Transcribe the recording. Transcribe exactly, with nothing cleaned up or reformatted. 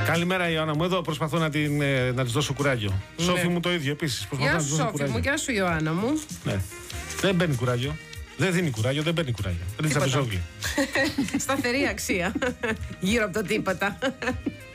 Καλημέρα, Ιωάννα μου. Εδώ προσπαθώ να, την, να της δώσω κουράγιο. Ναι. Σόφη μου το ίδιο επίσης. Γεια σου, Σόφη μου, γεια σου, Ιωάννα μου. Ναι. Δεν παίρνει κουράγιο. Δεν δίνει κουράγιο, δεν παίρνει κουράγιο. Ρίτσα Μπεζόγλη. Σταθερή αξία. Γύρω από το τίποτα.